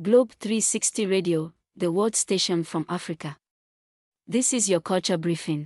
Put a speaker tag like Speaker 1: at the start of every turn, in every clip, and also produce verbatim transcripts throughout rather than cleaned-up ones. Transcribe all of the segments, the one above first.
Speaker 1: Globe three sixty Radio, the world station from Africa. This is your culture briefing.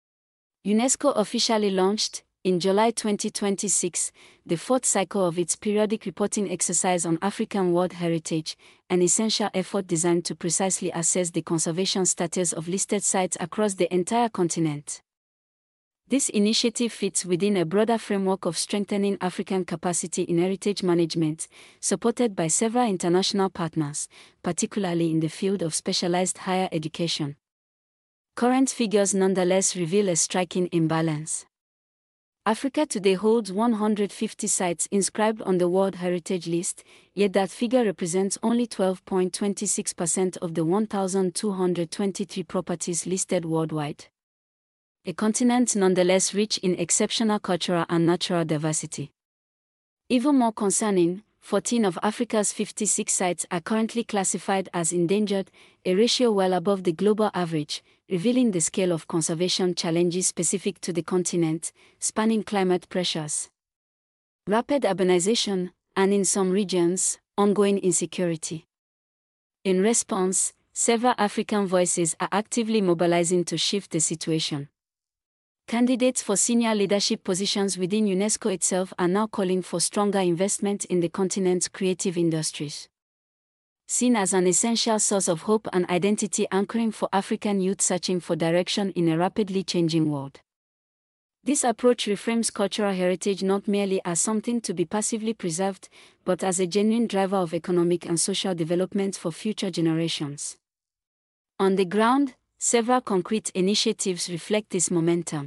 Speaker 1: UNESCO officially launched, in July twenty twenty-six, the fourth cycle of its periodic reporting exercise on African World Heritage, an essential effort designed to precisely assess the conservation status of listed sites across the entire continent. This initiative fits within a broader framework of strengthening African capacity in heritage management, supported by several international partners, particularly in the field of specialized higher education. Current figures nonetheless reveal a striking imbalance. Africa today holds one hundred fifty sites inscribed on the World Heritage List, yet that figure represents only twelve point two six percent of the one thousand two hundred twenty-three properties listed worldwide. A continent nonetheless rich in exceptional cultural and natural diversity. Even more concerning, fourteen of Africa's fifty-six sites are currently classified as endangered, a ratio well above the global average, revealing the scale of conservation challenges specific to the continent, spanning climate pressures, rapid urbanization, and in some regions, ongoing insecurity. In response, several African voices are actively mobilizing to shift the situation. Candidates for senior leadership positions within UNESCO itself are now calling for stronger investment in the continent's creative industries. Seen as an essential source of hope and identity anchoring for African youth searching for direction in a rapidly changing world. This approach reframes cultural heritage not merely as something to be passively preserved, but as a genuine driver of economic and social development for future generations. On the ground, several concrete initiatives reflect this momentum.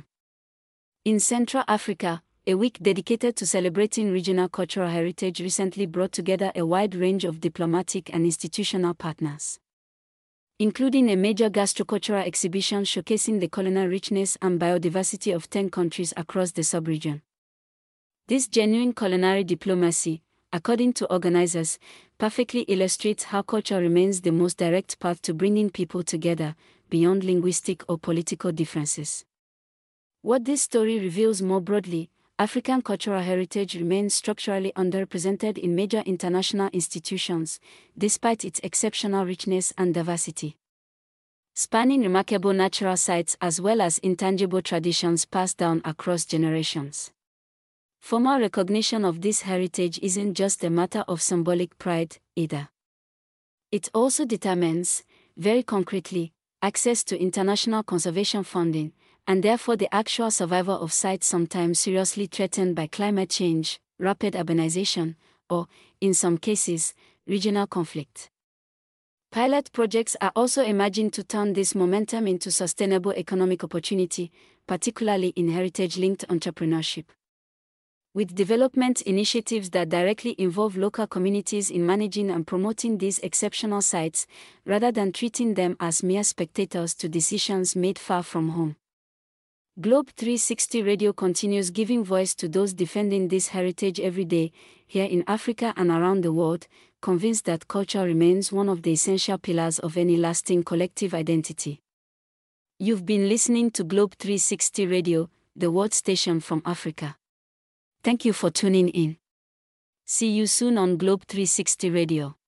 Speaker 1: In Central Africa, a week dedicated to celebrating regional cultural heritage recently brought together a wide range of diplomatic and institutional partners, including a major gastrocultural exhibition showcasing the culinary richness and biodiversity of ten countries across the sub-region. This genuine culinary diplomacy, according to organizers, perfectly illustrates how culture remains the most direct path to bringing people together, beyond linguistic or political differences. What this story reveals more broadly, African cultural heritage remains structurally underrepresented in major international institutions, despite its exceptional richness and diversity. Spanning remarkable natural sites as well as intangible traditions passed down across generations. Formal recognition of this heritage isn't just a matter of symbolic pride, either. It also determines, very concretely, access to international conservation funding, and therefore the actual survival of sites sometimes seriously threatened by climate change, rapid urbanization, or, in some cases, regional conflict. Pilot projects are also emerging to turn this momentum into sustainable economic opportunity, particularly in heritage-linked entrepreneurship. With development initiatives that directly involve local communities in managing and promoting these exceptional sites, rather than treating them as mere spectators to decisions made far from home. Globe three sixty Radio continues giving voice to those defending this heritage every day, here in Africa and around the world, convinced that culture remains one of the essential pillars of any lasting collective identity. You've been listening to Globe three sixty Radio, the world station from Africa. Thank you for tuning in. See you soon on Globe three sixty Radio.